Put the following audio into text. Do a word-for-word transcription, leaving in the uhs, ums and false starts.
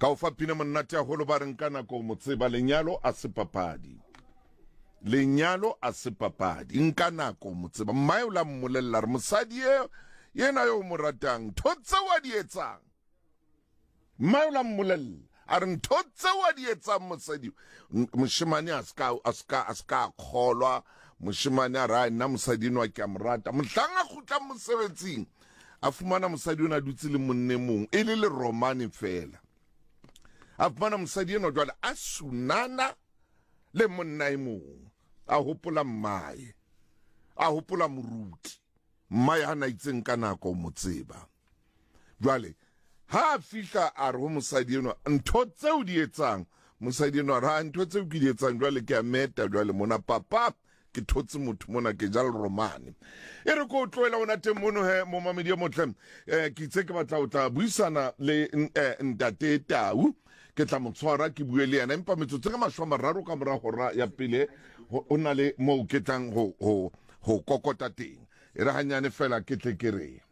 ka o fa pina monate a holo ba re nka nako mo tseba lenyalo a se papadi lenyalo a se papadi nka nako mo tseba mmae o la mmolella re mosadi ye yena yo mo ratang thotse wa di etsang mmae o la mmolella a re thotse wa di etsang mosadi moshimane a ska a ska a ska kholwa moshimane a ra nna mosadi no a ke amrata mohlanga khutla mosebetsing a fumana mosadi ona dutse le monne mong e le le romane fela a fumana mosadi eno jwale a sunana le monna e mong a hopola mmae a hopola moruti mmae a na itseng ka nako mo tseba jwale ha fihla a re ho mosadi eno ntho tseo di etsang mosadi eno ra ntho tseo ke di etsang jwale ke a meta jwale mona papa ke thotse motho mona ke jalo romane e re ko tloela ona teng mono he mo mamedi mo tlem eh ke itse ke batla o tla buisana le ntate Tau ke tla motshwara ke bue le yena empa metsotso ka mashwa mararo ka mora hora ya pele o na le mo ke tlang ho ho kokota teng e re hanyane fela ke tle ke re